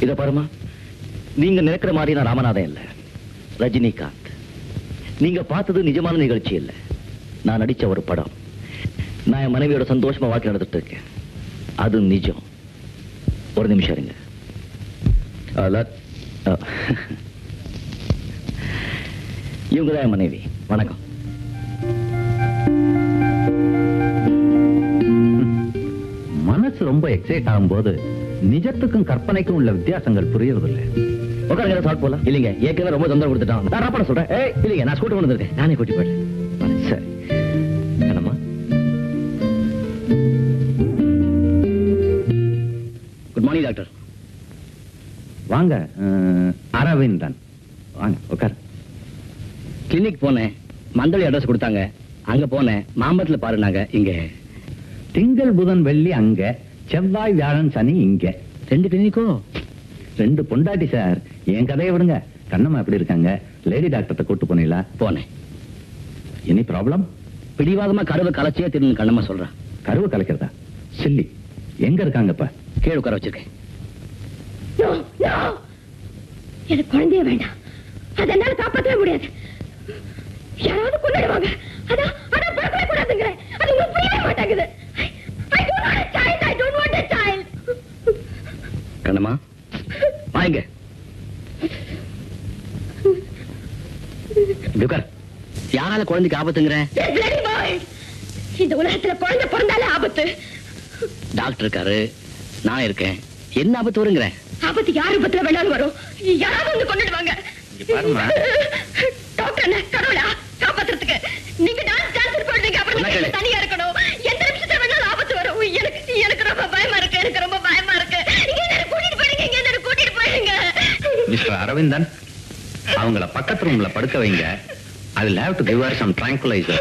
இத பாருமா, நீங்க நினைக்கிற மாதிரி நான் ராமநாதன் இல்ல, ரஜினிகாந்த். நீங்க பார்த்தது நிஜமான நிகழ்ச்சி இல்ல, நான் நடிச்ச ஒரு படம். நான் என் மனைவியோட சந்தோஷமா வாழ்க்கை நடந்துட்டு இருக்கேன், அது நிஜம். ஒரு நிமிஷம் இருங்க. இவங்கதான் என் மனைவி. வணக்கம். மனசு ரொம்ப எக்ஸைட் ஆகும் போது நிஜத்துக்கும் கற்பனைக்கும் உள்ள வித்தியாசங்கள் புரியறதில்லை. உட்காருங்க, சாப்பிட்டு போலாம். இல்லைங்க, ஏற்கனவே ரொம்ப தொந்தரவு கொடுத்துட்டான். நான் ராப்பட சொல்றேன். இல்லைங்க, நான் ஸ்கூட்டர் வந்துருக்கேன், நானே கூட்டி போயிடுறேன். சரி என்னம்மா? Good morning doctor. வாங்க. அரவிந்தன், வாங்க உட்கார். கிளினிக் போனேன், மந்தளி அட்ரஸ் கொடுத்தாங்க, அங்க போனேன். மாம்பழத்துல பாருனாங்க. இங்க திங்கள் புதன் வெள்ளி அங்க, செவ்வாய் வியாழன் சனி இங்க. 2 கிளினிக்கோ? 2 பொண்டாட்டி சார். என் கதையை விடுங்க. கண்ணம்மா எப்படி இருக்காங்க? லேடி டாக்டர்கிட்ட கூட்டு போனீங்களா? போனேன். Any problem? பிடிவாதமா கருவை கலைச்சே திரும்ப கண்ணம்மா சொல்றேன். கருவை கலைக்கிறதா? சில்லி. எங்க இருக்காங்க இப்ப? கீழே உட்கார வச்சிருக்கேன். எனக்கு குழந்தைய வேண்டாம், அதை என்னால காப்பாற்றவே முடியாது. யாராவது கொண்டுடுவாங்க. அதான் அதான் பார்க்கவே கூடாதுங்கிற. அது உங்களுக்கு புரியவே மாட்டேங்குது. I don't want a child. I don't want a child. Kannamma வாங்க. யாரால குழந்தைக்கு ஆபத்துங்கிற? This bloody world. இந்த உலகத்துல குழந்தை பிறந்தாலே ஆபத்து. டாக்டர் இருக்காரு, நான் இருக்கேன், என்ன ஆபத்து வருங்கிற? ஆபத்து யார் விபத்துல வேணாலும் வரும். யாராவது வந்து கொண்டுடுவாங்க. டாக்டர் என்ன கடவுளா காப்பாத்துறதுக்கு? நீங்க டான்ஸ் போடுறீங்க, அப்புறம் நீங்க தனியா இருக்கணும். எந்த நிமிஷத்துல வேணாலும் ஆபத்து வரும். எனக்கு ரொம்ப பயமா இருக்கு. எனக்கு ரொம்ப பயமா இருக்கு. இங்க என்ன கூட்டிட்டு போயிடுங்க, இங்க என்ன கூட்டிட்டு போயிடுங்க. மிஸ்டர் அரவிந்தன், அவங்கள பக்கத்து ரூம்ல படுக்க வைங்க. I will have to give her some tranquilizer.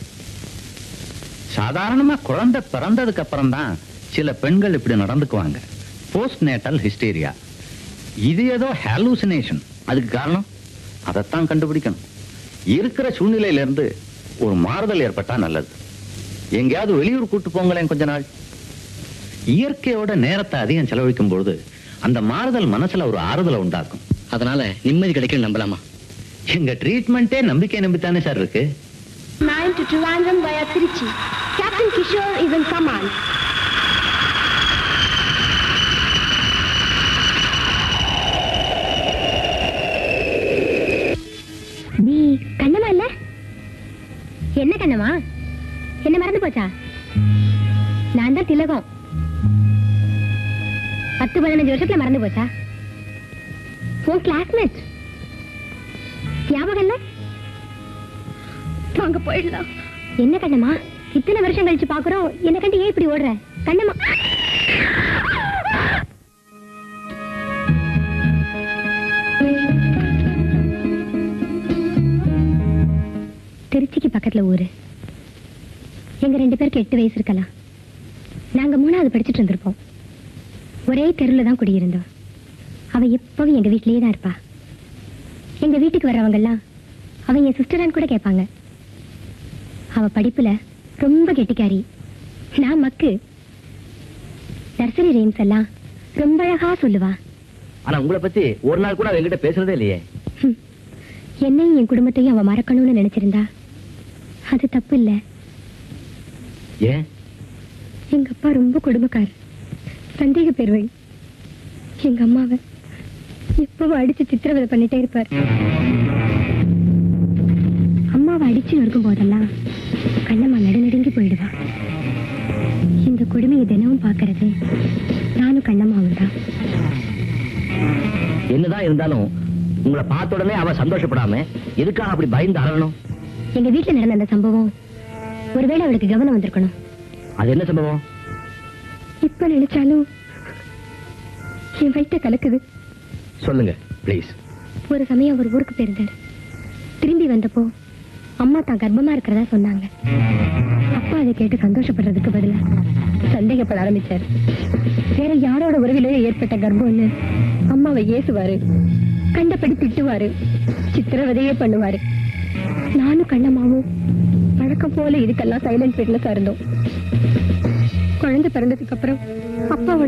சாதாரணமா குழந்தை பிறந்ததுக்கு அப்புறம் தான் சில பெண்கள் இப்படி நடந்துக்குவாங்க. Post natal hysteria. இது ஏதோ ஹாலூசினேஷன். அதுக்கு காரணம் அதைத்தான் கண்டுபிடிக்கணும். இருக்கிற சூழ்நிலையில இருந்து ஒரு மாறுதல் ஏற்பட்டா நல்லது. எங்கேயாவது வெளியூர் கூட்டு போங்களேன் கொஞ்ச நாள். இயற்கையோட நேரத்தை அதிகம் செலவழிக்கும் பொழுது அந்த மாறுதல் மனசுல ஒரு ஆறுதலை உண்டாக்கும். அதனால நிம்மதி கிடைக்கும் நம்பலாமா? எங்க ட்ரீட்மெண்டே நம்பிக்கை நம்பித்தானே சார் இருக்கு. 9 to Trivandrum via Trichy. Captain Kishore is in command. நீ கண்ணமா இல்ல? என்ன கண்ணமா? என்ன மறந்து போச்சா? நான் தான் திலகம். 10-15 வருஷத்துல மறந்து போச்சா? உன் கிளாஸ்மேட் ஞாபகம் இல்ல? வாங்க போயிடலாம். என்ன கண்ணமா, இத்தனை வருஷம் கழிச்சு பாக்குறோம், என்ன கண்டு ஏன் இப்படி ஓடுற? கண்ணமா திருச்சிக்கு பக்கத்துல ஊரு. எங்க 2 பேருக்கு 8 வயசு இருக்கலாம். நாங்க 3வது படிச்சுட்டு இருந்திருப்போம். ஒரே தெருல தான் குடியிருந்தோம். அவ எப்பவும் எங்க வீட்லயே தான் இருப்பா. எங்க வீட்டுக்கு வர்றவங்க எல்லாம் அவ என் சிஸ்டரான்னு கூட கேட்பாங்க. அவ படிப்புல ரொம்ப கெட்டிக்காரி, நான் மக்கு. நர்சரி ரீம்ஸ் எல்லாம் ரொம்ப அழகா சொல்லுவா. ஆனா உங்களை பத்தி ஒரு நாள் கூட என்கிட்ட பேசுறதே இல்லையே. என்னையும் என் குடும்பத்தையும் அவ மறக்கணும்னு நினைச்சிருந்தா அது தப்பு இல்ல. ஏன்? எங்க அப்பா ரொம்ப கொடுமைக்கார், சந்தேக பேர்வை. எங்க அம்மாவை எப்பவும் அடிச்சு சித்திரவதை பண்ணிட்டே இருப்பார். அம்மாவை அடிச்சு இருக்கும் போதெல்லாம் கண்ணம்மா நடுநடுங்கி போயிடுவா. இந்த கொடுமையை தினமும் பாக்குறது நானும் கண்ணம்மாவும் தான். என்னதான் இருந்தாலும் உங்களை பார்த்த உடனே அவ சந்தோஷப்படாம எதுக்காக அப்படி பயந்து அறணும்? எங்க வீட்டுல நடந்த அந்த சம்பவம் ஒருவேளை அவளுக்கு கவனம் வந்திருக்கணும். அது என்ன சம்பவம்? இப்ப நினைச்சாலும் என் வயிற்ற கலக்குது. சொல்லுங்க ப்ளீஸ். ஒரு சமயம் அவர் ஊருக்கு போயிருந்தார். திரும்பி வந்தப்போ அம்மா தான் கர்ப்பமா இருக்கிறதா சொன்னாங்க. அப்பா அதை கேட்டு சந்தோஷப்படுறதுக்கு பதிலா சந்தேகப்பட ஆரம்பிச்சார். வேற யாரோட உறவிலேயே ஏற்பட்ட கர்ப்பம்னு அம்மாவை ஏசுவாரு, கண்டபடி திட்டுவாரு, சித்திரவதையே பண்ணுவாரு. நானும் கண்ணம்மாவும் வழக்கம் போல இதுக்கெல்லாம் சைலண்ட் ஃபிட்னஸா இருந்தோம். குழந்தை பிறந்ததுக்கு அப்புறம் அப்பாவோட